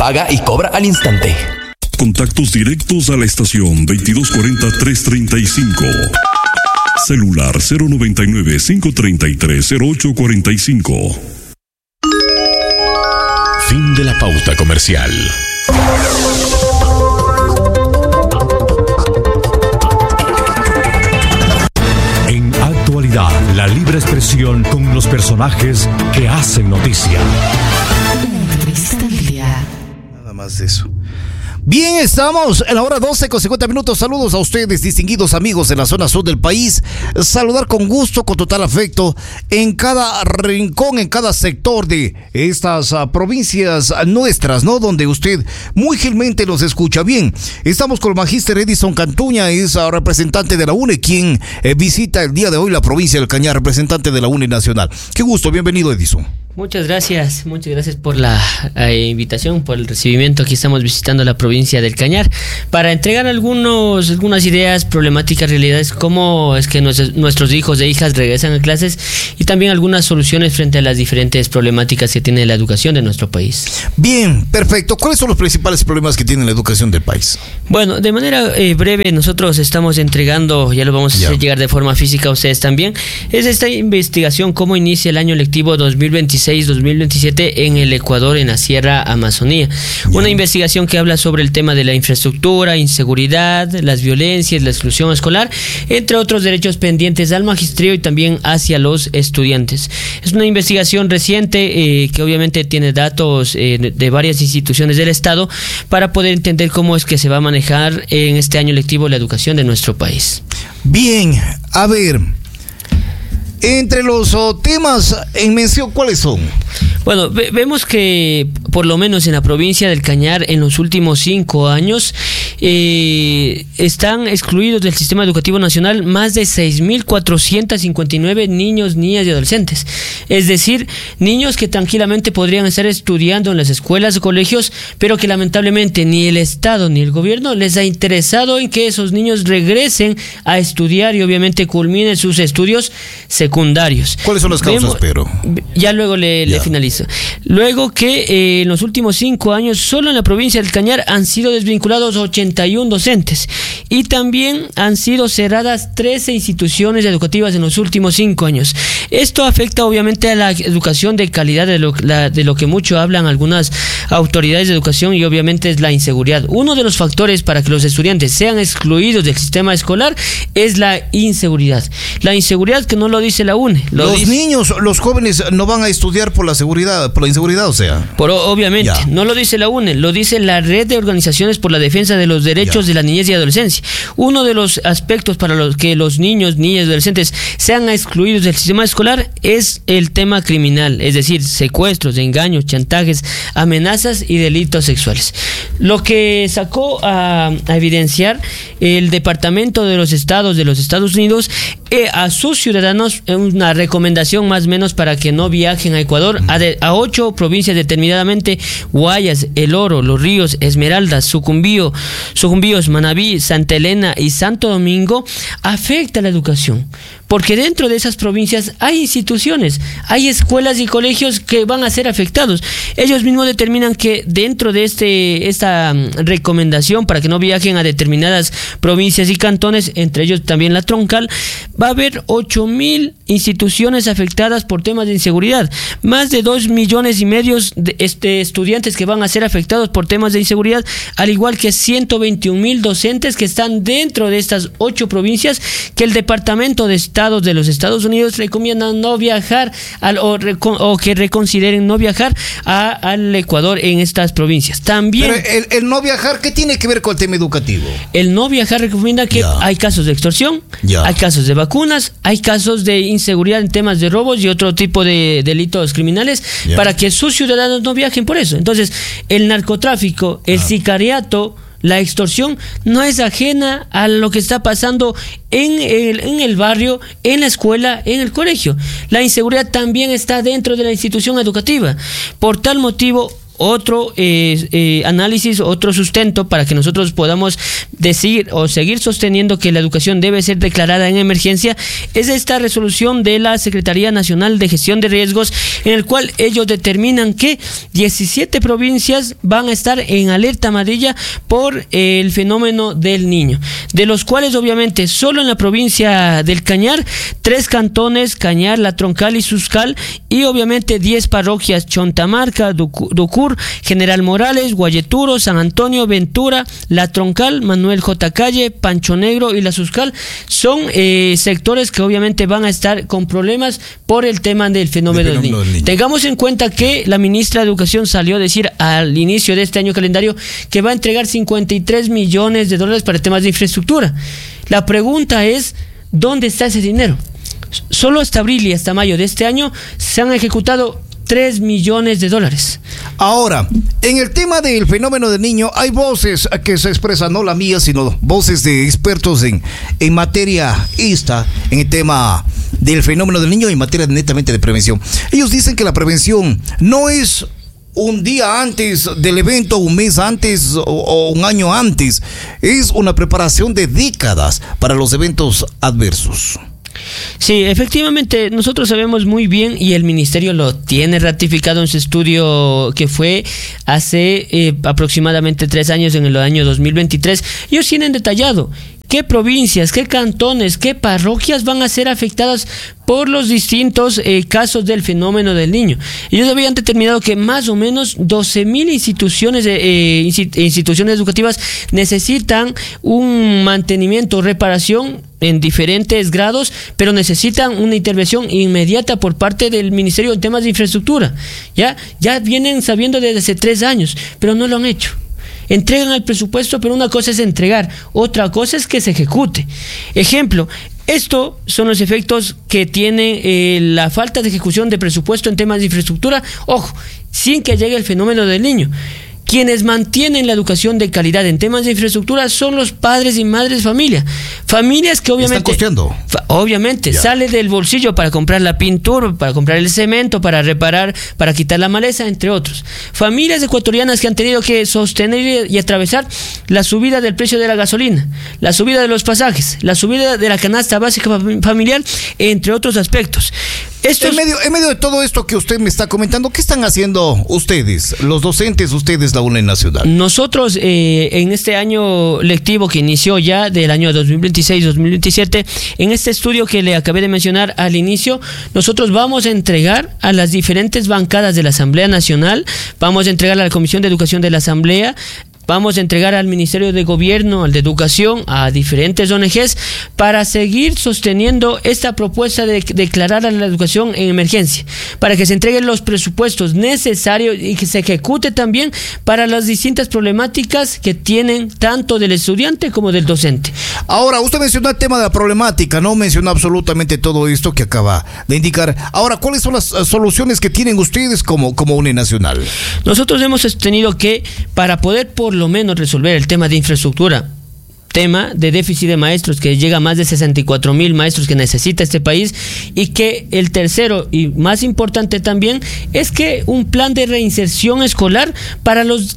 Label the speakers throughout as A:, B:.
A: paga y cobra al instante.
B: Contactos directos a la estación 2240-335. Celular 099-533-0845.
C: Fin de la pauta comercial. En Actualidad, la libre expresión con los personajes que hacen noticia.
D: Nada más de eso. Bien, estamos en la hora 12 con 50 minutos. Saludos a ustedes, distinguidos amigos de la zona sur del país. Saludar con gusto, con total afecto, en cada rincón, en cada sector de estas provincias nuestras, ¿no? Donde usted muy gentilmente nos escucha. Bien, estamos con el magíster Edison Cantuña, es representante de la UNE, quien visita el día de hoy la provincia del Cañar, representante de la UNE Nacional. Qué gusto, bienvenido, Edison.
E: Muchas gracias por la invitación, por el recibimiento. Aquí estamos visitando la provincia del Cañar para entregar algunas ideas, problemáticas, realidades, cómo es que nuestros hijos e hijas regresan a clases y también algunas soluciones frente a las diferentes problemáticas que tiene la educación de nuestro país.
D: Bien, perfecto. ¿Cuáles son los principales problemas que tiene la educación del país?
E: Bueno, de manera breve, nosotros estamos entregando, ya lo vamos a hacer llegar de forma física a ustedes también, es esta investigación, cómo inicia el año lectivo 2026-2027 en el Ecuador, en la Sierra Amazonía. Una investigación que habla sobre el tema de la infraestructura, inseguridad, las violencias, la exclusión escolar, entre otros derechos pendientes al magisterio y también hacia los estudiantes. Es una investigación reciente que obviamente tiene datos de varias instituciones del Estado para poder entender cómo es que se va a manejar en este año lectivo la educación de nuestro país.
D: Bien, a ver, entre los temas en mención, ¿cuáles son?
E: Bueno, vemos que por lo menos en la provincia del Cañar en los últimos 5 años están excluidos del sistema educativo nacional más de 6.459 niños, niñas y adolescentes. Es decir, niños que tranquilamente podrían estar estudiando en las escuelas o colegios, pero que lamentablemente ni el Estado ni el gobierno les ha interesado en que esos niños regresen a estudiar y obviamente culminen sus estudios secundarios.
D: ¿Cuáles son las causas, Pedro?
E: Ya luego le finalizo. Luego que en los últimos 5 años solo en la provincia del Cañar han sido desvinculados 81 docentes y también han sido cerradas 13 instituciones educativas en los últimos 5 años. Esto afecta obviamente a la educación de calidad, de lo que mucho hablan algunas autoridades de educación, y obviamente es la inseguridad. Uno de los factores para que los estudiantes sean excluidos del sistema escolar es la inseguridad. La inseguridad que no lo dice la UNE.
D: Niños, los jóvenes no van a estudiar por la inseguridad, o sea.
E: Obviamente, no lo dice la UNE, lo dice la Red de Organizaciones por la Defensa de los Derechos de la Niñez y Adolescencia. Uno de los aspectos para los que los niños, niñas y adolescentes sean excluidos del sistema escolar es el tema criminal, es decir, secuestros, engaños, chantajes, amenazas y delitos sexuales. Lo que sacó a evidenciar el Departamento de los Estados de los Estados Unidos a sus ciudadanos una recomendación más o menos para que no viajen a Ecuador a 8 provincias determinadamente: Guayas, El Oro, Los Ríos, Esmeraldas, Sucumbíos, Manabí, Santa Elena y Santo Domingo. Afecta la educación, porque dentro de esas provincias hay instituciones, hay escuelas y colegios que van a ser afectados. Ellos mismos determinan que dentro de esta recomendación para que no viajen a determinadas provincias y cantones, entre ellos también la Troncal, va a haber 8.000 instituciones afectadas por temas de inseguridad, más de 2,5 millones de estudiantes que van a ser afectados por temas de inseguridad, al igual que 121,000 docentes que están dentro de estas 8 provincias que el Departamento de Estado de los Estados Unidos recomienda no viajar o que reconsideren no viajar al Ecuador en estas provincias. También.
D: Pero el no viajar, ¿qué tiene que ver con el tema educativo?
E: El no viajar recomienda que hay casos de extorsión, hay casos de vacunas, hay casos de inseguridad en temas de robos y otro tipo de delitos criminales para que sus ciudadanos no viajen por eso. Entonces, el narcotráfico, el sicariato, la extorsión no es ajena a lo que está pasando en el barrio, en la escuela, en el colegio. La inseguridad también está dentro de la institución educativa. Por tal motivo, otro análisis, otro sustento para que nosotros podamos decir o seguir sosteniendo que la educación debe ser declarada en emergencia, es esta resolución de la Secretaría Nacional de Gestión de Riesgos, en el cual ellos determinan que 17 provincias van a estar en alerta amarilla por el fenómeno del Niño, de los cuales obviamente solo en la provincia del Cañar, 3 cantones, Cañar, La Troncal y Suscal, y obviamente 10 parroquias, Chontamarca, Ducur, General Morales, Guayeturo, San Antonio, Ventura, La Troncal, Manuel J. Calle, Pancho Negro y La Suscal, son sectores que obviamente van a estar con problemas por el tema del fenómeno del niño. Tengamos en cuenta que la ministra de Educación salió a decir al inicio de este año calendario que va a entregar $53 millones para temas de infraestructura. La pregunta es, ¿dónde está ese dinero? Solo hasta abril y hasta mayo de este año se han ejecutado $3 millones.
D: Ahora, en el tema del fenómeno del niño, hay voces que se expresan, no la mía, sino voces de expertos en materia en el tema del fenómeno del niño, en materia netamente de prevención. Ellos dicen que la prevención no es un día antes del evento, un mes antes o un año antes, es una preparación de décadas para los eventos adversos.
E: Sí, efectivamente, nosotros sabemos muy bien, y el ministerio lo tiene ratificado en su estudio que fue hace aproximadamente 3 años, en el año 2023. Ellos tienen detallado qué provincias, qué cantones, qué parroquias van a ser afectadas por los distintos casos del fenómeno del niño. Ellos habían determinado que más o menos 12,000 instituciones educativas necesitan un mantenimiento, reparación en diferentes grados, pero necesitan una intervención inmediata por parte del Ministerio en temas de infraestructura. Ya vienen sabiendo desde hace 3 años, pero no lo han hecho. Entregan el presupuesto, pero una cosa es entregar, otra cosa es que se ejecute. Ejemplo, esto son los efectos que tiene la falta de ejecución de presupuesto en temas de infraestructura, ojo, sin que llegue el fenómeno del niño. Quienes mantienen la educación de calidad en temas de infraestructura son los padres y madres de familia. Familias que obviamente...
D: ¿Están costeando?
E: Obviamente, sale del bolsillo para comprar la pintura, para comprar el cemento, para reparar, para quitar la maleza, entre otros. Familias ecuatorianas que han tenido que sostener y atravesar la subida del precio de la gasolina, la subida de los pasajes, la subida de la canasta básica familiar, entre otros aspectos. En
D: medio de todo esto que usted me está comentando, ¿qué están haciendo ustedes, los docentes, ustedes, la UNED Nacional?
E: Nosotros, en este año lectivo que inició ya, del año 2026-2027, en este estudio que le acabé de mencionar al inicio, nosotros vamos a entregar a las diferentes bancadas de la Asamblea Nacional, vamos a entregar a la Comisión de Educación de la Asamblea, vamos a entregar al Ministerio de Gobierno, al de Educación, a diferentes ONGs, para seguir sosteniendo esta propuesta de declarar a la educación en emergencia, para que se entreguen los presupuestos necesarios y que se ejecute también para las distintas problemáticas que tienen tanto del estudiante como del docente.
D: Ahora, usted mencionó el tema de la problemática, no mencionó absolutamente todo esto que acaba de indicar. Ahora, ¿cuáles son las soluciones que tienen ustedes como UNED Nacional?
E: Nosotros hemos sostenido que para poder por lo menos resolver el tema de infraestructura, tema de déficit de maestros que llega a más de 64,000 maestros que necesita este país, y que el tercero y más importante también es que un plan de reinserción escolar para los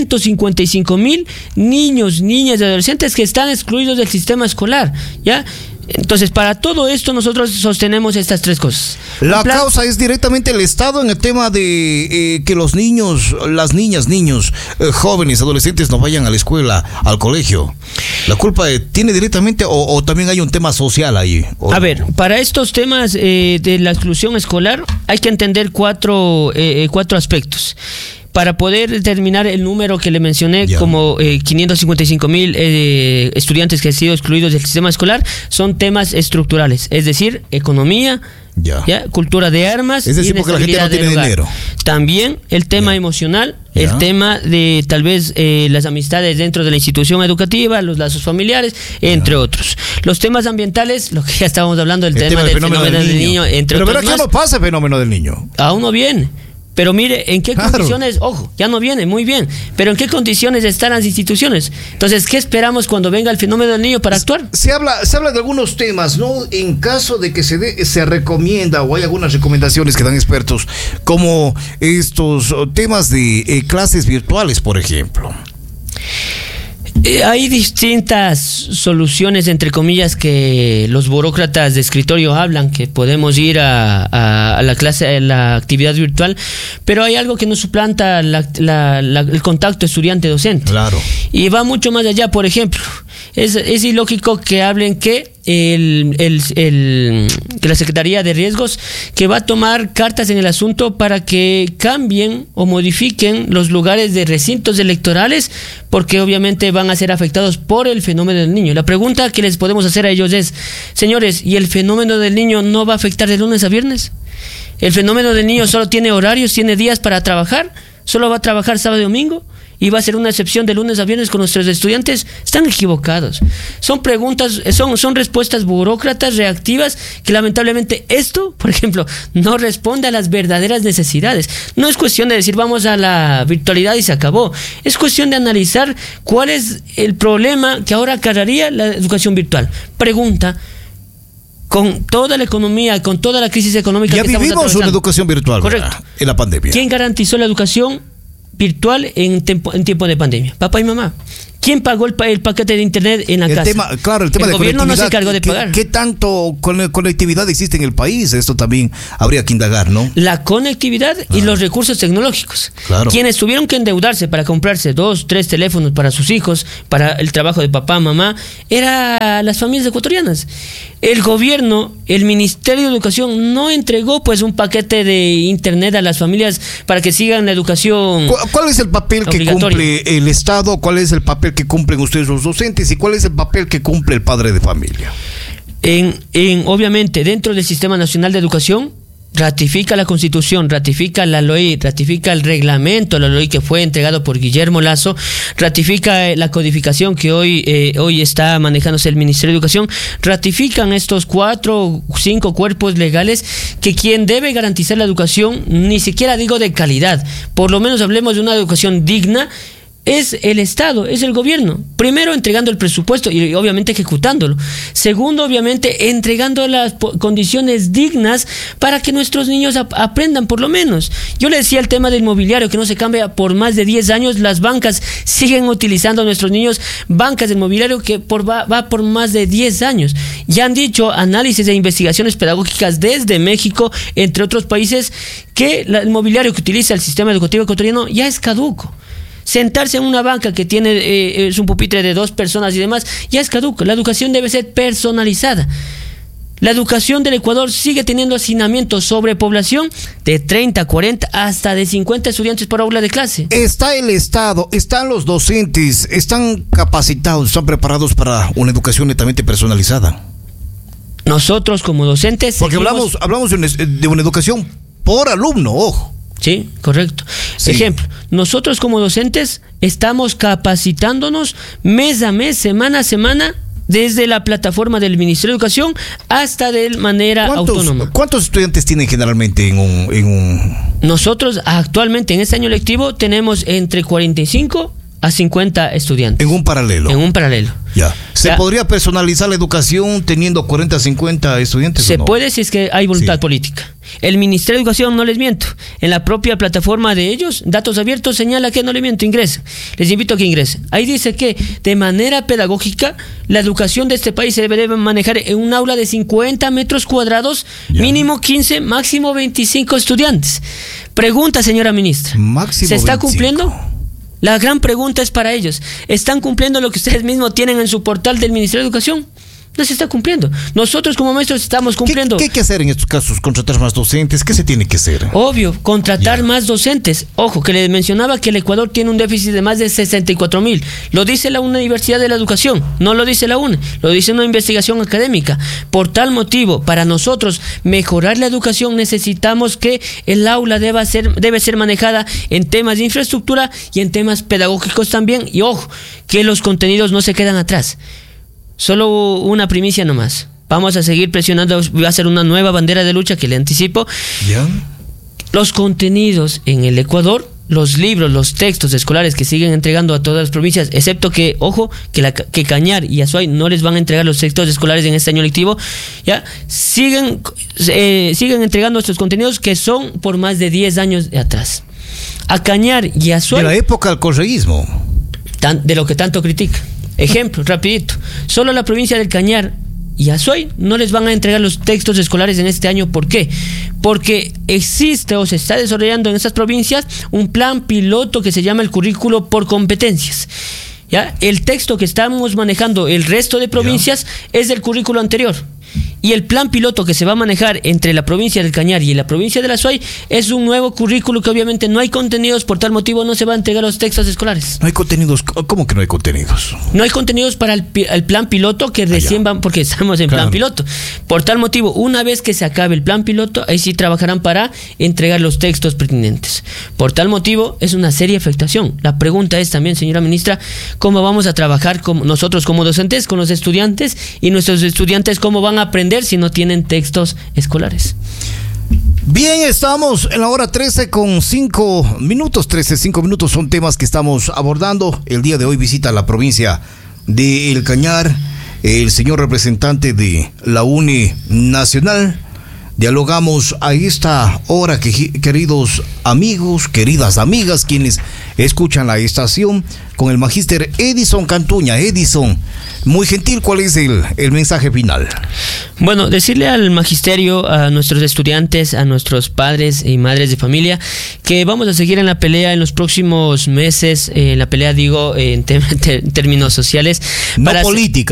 E: 555,000 niños, niñas y adolescentes que están excluidos del sistema escolar, ¿ya? Entonces, para todo esto nosotros sostenemos estas 3 cosas.
D: La causa es directamente el Estado en el tema de que los niños, las niñas, niños, jóvenes, adolescentes no vayan a la escuela, al colegio. ¿La culpa tiene directamente o también hay un tema social ahí?
E: A ver, para estos temas de la exclusión escolar hay que entender 4 aspectos. Para poder determinar el número que le mencioné, como 555,000 estudiantes que han sido excluidos del sistema escolar, son temas estructurales, es decir, economía, cultura de armas,
D: es decir, porque la gente no tiene dinero.
E: También el tema emocional, el tema de tal vez las amistades dentro de la institución educativa, los lazos familiares, entre otros. Los temas ambientales, lo que ya estábamos hablando, el tema del fenómeno del niño, entre
D: Pero
E: otros.
D: ¿verdad que no pasa el fenómeno del niño?
E: Aún no viene. Pero mire, ¿en qué condiciones? Ojo, ya no viene, muy bien. Pero ¿en qué condiciones están las instituciones? Entonces, ¿qué esperamos cuando venga el fenómeno del niño para actuar?
D: Se habla de algunos temas, ¿no? En caso de que se recomienda o hay algunas recomendaciones que dan expertos, como estos temas de clases virtuales, por ejemplo.
E: Hay distintas soluciones, entre comillas, que los burócratas de escritorio hablan, que podemos ir a la clase, a la actividad virtual, pero hay algo que no suplanta el contacto estudiante-docente.
D: Claro.
E: Y va mucho más allá. Por ejemplo, es ilógico que hablen que la Secretaría de Riesgos que va a tomar cartas en el asunto para que cambien o modifiquen los lugares de recintos electorales, porque obviamente van a ser afectados por el fenómeno del niño. La pregunta que les podemos hacer a ellos es: señores, ¿y el fenómeno del niño no va a afectar de lunes a viernes? ¿El fenómeno del niño solo tiene horarios, tiene días para trabajar? ¿Solo va a trabajar sábado y domingo? ¿Y va a ser una excepción de lunes a viernes con nuestros estudiantes? Están equivocados. Son preguntas, son respuestas burócratas reactivas que lamentablemente esto, por ejemplo, no responde a las verdaderas necesidades. No es cuestión de decir vamos a la virtualidad y se acabó. Es cuestión de analizar cuál es el problema que ahora acarrearía la educación virtual. Pregunta: con toda la economía, con toda la crisis económica
D: ya
E: que estamos atravesando.
D: Ya vivimos una educación virtual,
E: correcto,
D: ¿verdad? En la pandemia.
E: ¿Quién garantizó la educación virtual en tiempo de pandemia? Papá y mamá. ¿Quién pagó el paquete de internet en la casa?
D: El tema
E: el gobierno no se encargó de pagar.
D: ¿Qué tanto conectividad existe en el país? Esto también habría que indagar, ¿no?
E: La conectividad y los recursos tecnológicos.
D: Claro.
E: Quienes tuvieron que endeudarse para comprarse 2, 3 teléfonos para sus hijos, para el trabajo de papá, mamá, eran las familias ecuatorianas. El gobierno, el Ministerio de Educación no entregó pues un paquete de internet a las familias para que sigan la educación.
D: ¿Cuál es el papel que cumple el Estado? ¿Cuál es el papel que cumplen ustedes los docentes? ¿Y cuál es el papel que cumple el padre de familia?
E: Obviamente, dentro del Sistema Nacional de Educación, ratifica la Constitución, ratifica la ley, ratifica el reglamento, la ley que fue entregado por Guillermo Lasso, ratifica la codificación que hoy está manejándose el Ministerio de Educación, ratifican estos 4 o 5 cuerpos legales que quien debe garantizar la educación, ni siquiera digo de calidad, por lo menos hablemos de una educación digna, es el Estado, es el gobierno. Primero, entregando el presupuesto y obviamente ejecutándolo. Segundo, obviamente entregando las condiciones dignas para que nuestros niños aprendan por lo menos. Yo le decía el tema del mobiliario que no se cambia por más de 10 años. Las bancas siguen utilizando a nuestros niños bancas del mobiliario que va por más de 10 años. Ya han dicho análisis e investigaciones pedagógicas desde México, entre otros países, que el mobiliario que utiliza el sistema educativo ecuatoriano ya es caduco. Sentarse en una banca que tiene es un pupitre de 2 personas y demás, ya es caduco. La educación debe ser personalizada. La educación del Ecuador sigue teniendo hacinamiento sobre población de 30, 40, hasta de 50 estudiantes por aula de clase.
D: Está el Estado, están los docentes, están capacitados, están preparados para una educación netamente personalizada.
E: Nosotros como docentes...
D: Porque hablamos de una educación por alumno, ojo.
E: Sí, correcto. Sí. Ejemplo, nosotros como docentes estamos capacitándonos mes a mes, semana a semana, desde la plataforma del Ministerio de Educación hasta de manera autónoma.
D: ¿Cuántos estudiantes tienen generalmente en un...?
E: Nosotros actualmente en este año lectivo tenemos entre 45 a 50 estudiantes.
D: En un paralelo.
E: En un paralelo.
D: Ya. ¿Se podría personalizar la educación teniendo 40 a 50 estudiantes?
E: Se puede si es que hay voluntad política. El Ministerio de Educación, no les miento, en la propia plataforma de ellos, Datos Abiertos, señala que no les miento, ingresen. Les invito a que ingresen. Ahí dice que de manera pedagógica la educación de este país se debe manejar en un aula de 50 metros cuadrados, mínimo 15, máximo 25 estudiantes. Pregunta, señora ministra,
D: máximo
E: ¿se está
D: 25.
E: cumpliendo? La gran pregunta es para ellos. ¿Están cumpliendo lo que ustedes mismos tienen en su portal del Ministerio de Educación? No se está cumpliendo. Nosotros como maestros estamos cumpliendo.
D: ¿Qué hay que hacer en estos casos? ¿Contratar más docentes? ¿Qué se tiene que hacer?
E: Obvio, contratar más docentes. Ojo, que les mencionaba que el Ecuador tiene un déficit de más de 64,000. Lo dice la Universidad de la Educación, no lo dice la UNE, lo dice una investigación académica. Por tal motivo, para nosotros mejorar la educación necesitamos que el aula debe ser manejada en temas de infraestructura y en temas pedagógicos también. Y ojo, que los contenidos no se quedan atrás. Solo una primicia nomás. Vamos a seguir presionando, va a ser una nueva bandera de lucha que le anticipo.
D: ¿Ya?
E: los contenidos en el Ecuador, los libros, los textos escolares que siguen entregando a todas las provincias, excepto que, ojo, que Cañar y Azuay no les van a entregar los textos escolares en este año lectivo, ya siguen entregando estos contenidos que son por más de 10 años de atrás. A Cañar y Azuay,
D: de la época del correísmo,
E: de lo que tanto critica. Ejemplo, rapidito, solo la provincia del Cañar y Azuay no les van a entregar los textos escolares en este año. ¿Por qué? Porque existe o se está desarrollando en estas provincias un plan piloto que se llama el currículo por competencias. ¿Ya? El texto que estamos manejando el resto de provincias es del currículo anterior. Y el plan piloto que se va a manejar entre la provincia del Cañar y la provincia de la Azuay es un nuevo currículo que obviamente no hay contenidos, por tal motivo no se van a entregar los textos escolares.
D: No hay contenidos. ¿Cómo que no hay contenidos?
E: No hay contenidos para el plan piloto que recién van, porque estamos en plan piloto. Por tal motivo, una vez que se acabe el plan piloto, ahí sí trabajarán para entregar los textos pertinentes. Por tal motivo, es una seria afectación. La pregunta es también, señora ministra, ¿cómo vamos a trabajar nosotros como docentes con los estudiantes, y nuestros estudiantes cómo van a aprender si no tienen textos escolares?
D: Bien, estamos en la hora 13:05. 13:05 minutos son temas que estamos abordando. El día de hoy visita la provincia de El Cañar el señor representante de la UNE Nacional. Dialogamos a esta hora, queridos amigos, queridas amigas, quienes escuchan la estación, con el magíster Edison Cantuña. Edison, muy gentil, ¿cuál es el mensaje final?
E: Bueno, decirle al magisterio, a nuestros estudiantes, a nuestros padres y madres de familia, que vamos a seguir en la pelea en los próximos meses, la pelea digo en términos sociales.
D: No política.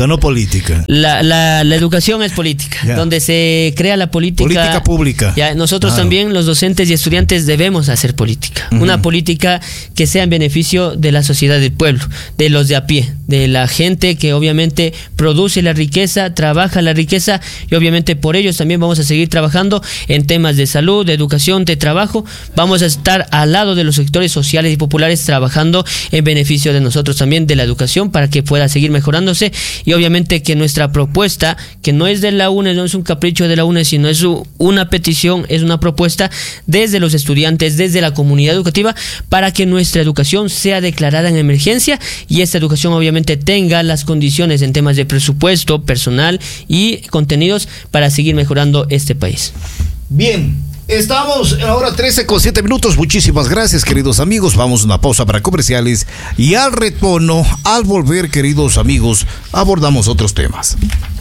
E: La educación es política, donde se crea la política
D: pública.
E: Ya, nosotros también, los docentes y estudiantes, debemos hacer política. Una política que sea en beneficio de la sociedad del pueblo, de los de a pie, de la gente que obviamente produce la riqueza, trabaja la riqueza, y obviamente por ellos también vamos a seguir trabajando en temas de salud, de educación, de trabajo. Vamos a estar al lado de los sectores sociales y populares trabajando en beneficio de nosotros también, de la educación, para que pueda seguir mejorándose, y obviamente que nuestra propuesta, que no es de la UNE, no es un capricho de la UNE, sino es una petición, es una propuesta desde los estudiantes, desde la comunidad educativa, para que nuestra educación sea declarada en emergencia, y esta educación obviamente tenga las condiciones en temas de presupuesto, personal y contenidos para seguir mejorando este país.
D: Bien, estamos en la hora 13:07 minutos. Muchísimas gracias, queridos amigos. Vamos a una pausa para comerciales, y al retorno, al volver, queridos amigos, abordamos otros temas.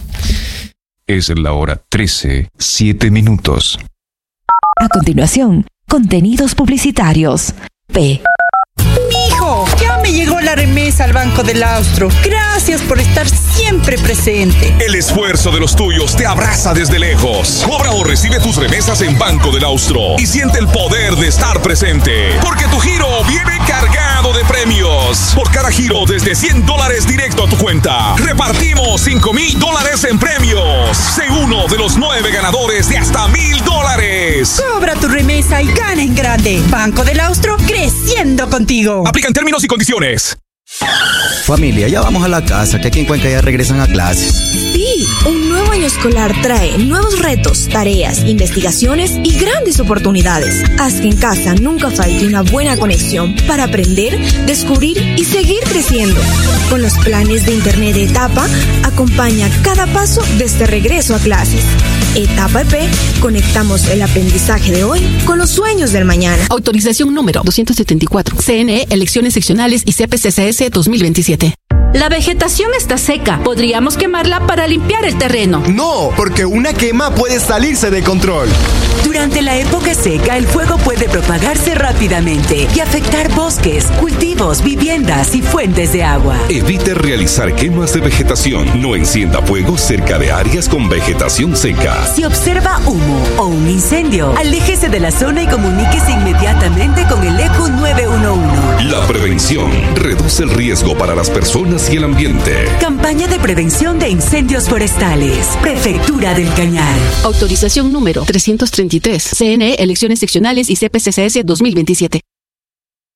A: Es la hora 13:07 minutos.
F: A continuación, contenidos publicitarios.
G: Mijo, ya me llegó la remesa al Banco del Austro. Gracias por estar siempre presente.
H: El esfuerzo de los tuyos te abraza desde lejos. Cobra o recibe tus remesas en Banco del Austro y siente el poder de estar presente, porque tu giro viene cargado de premios. Por cada giro desde $100 directo a tu cuenta, repartimos $5,000 en premios. Sé uno de los 9 ganadores de hasta $1,000.
G: Cobra tu remesa y gana en grande. Banco del Austro, creciendo contigo.
H: Aplican términos y condiciones.
I: Familia, ya vamos a la casa, que aquí en Cuenca ya regresan a clases.
J: Sí, un nuevo año escolar trae nuevos retos, tareas, investigaciones y grandes oportunidades. Haz que en casa nunca falte una buena conexión para aprender, descubrir y seguir creciendo. Con los planes de Internet de Etapa, acompaña cada paso de este regreso a clases. Etapa EP, conectamos el aprendizaje de hoy con los sueños del mañana.
K: Autorización número 274. CNE, elecciones seccionales y CPCCS 2027.
L: La vegetación está seca. Podríamos quemarla para limpiar el terreno.
M: No, porque una quema puede salirse de control.
N: Durante la época seca, el fuego puede propagarse rápidamente y afectar bosques, cultivos, viviendas y fuentes de agua.
H: Evite realizar quemas de vegetación. No encienda fuego cerca de áreas con vegetación seca.
N: Si observa humo o un incendio, aléjese de la zona y comuníquese inmediatamente con el ECU 911.
H: La prevención reduce el riesgo para las personas y el ambiente.
N: Campaña de prevención de incendios forestales. Prefectura del Cañar.
K: Autorización número 333. CNE, elecciones seccionales y CPCCS 2027.